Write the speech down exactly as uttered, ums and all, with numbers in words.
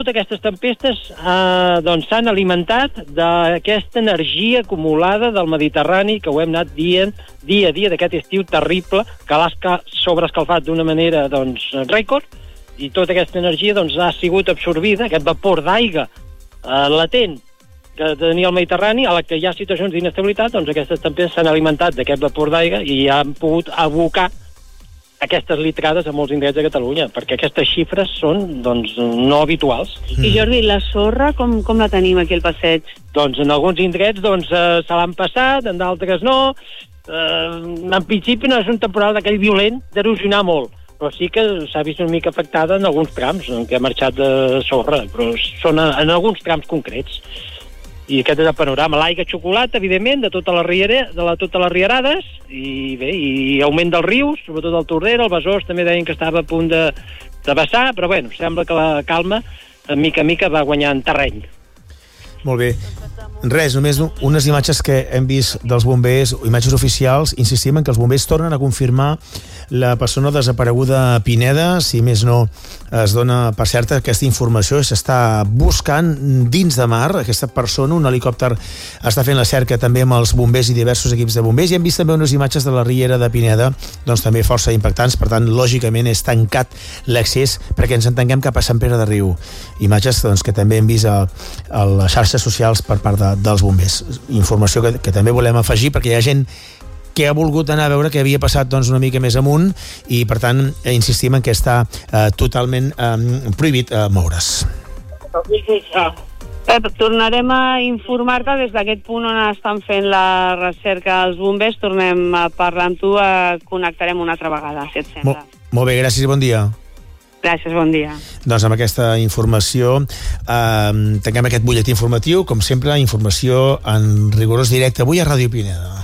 totes aquestes tempestes eh, doncs s'han alimentat d'aquesta energia acumulada del Mediterrani, que ho hem anat dient dia a dia d'aquest estiu terrible, que l'ha sobreescalfat d'una manera doncs rècord, i tota aquesta energia doncs ha sigut absorbida, aquest vapor d'aigua eh, latent que tenia el Mediterrani, a la que hi ha situacions d'inestabilitat, doncs aquestes tempestes s'han alimentat d'aquest vapor d'aigua i han pogut abocar aquestes litrades a molts indrets de Catalunya, perquè aquestes xifres són, doncs, no habituals. Mm. I Jordi, la sorra, com, com la tenim aquí al passeig? Doncs en alguns indrets doncs, eh, se l'han passat, en d'altres no. Eh, en principi no és un temporal d'aquell violent d'erosionar molt, però sí que s'ha vist una mica afectada en alguns trams en què ha marxat de sorra, però són en alguns trams concrets. I aquest és el panorama. L'aigua xocolata, evidentment, de totes les, riere, de la, totes les rierades, i bé, i augment dels rius, sobretot el Tordera, el Besòs també deien que estava a punt de, de vessar, però bueno, sembla que la calma, de mica a mica, va guanyant terreny. Molt bé. Res, només unes imatges que hem vist dels bombers, imatges oficials. Insistim en que els bombers tornen a confirmar la persona desapareguda a Pineda. Si més no es dona per certa aquesta informació, s'està buscant dins de mar aquesta persona. Un helicòpter està fent la cerca també amb els bombers i diversos equips de bombers, i hem vist també unes imatges de la riera de Pineda, doncs també força impactants. Per tant, lògicament és tancat l'accés perquè ens entenguem cap a Sant Pere de Riu. Imatges doncs, que també hem vist a, a les xarxes socials per part de dels bombers. Informació que, que també volem afegir perquè hi ha gent que ha volgut anar a veure què havia passat doncs, una mica més amunt, i per tant eh, insistim en que està eh, totalment eh, prohibit eh, moure's. Pep, tornarem a informar-te des d'aquest punt on estan fent la recerca els bombers. Tornem a parlar amb tu, eh, connectarem una altra vegada, si et sembla. Molt, molt bé, gràcies i bon dia. Gràcies, bon dia. Doncs amb aquesta informació eh, tanquem aquest butlletí informatiu. Com sempre, informació en rigorós directe avui a Ràdio Pineda.